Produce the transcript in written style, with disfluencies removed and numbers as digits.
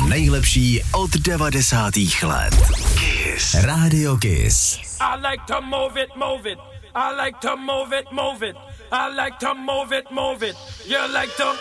nejlepší od 90. let. Kiss. Radio Kiss. I like to move it, move it. I like to move it, move it. I like to move it, move it. You like to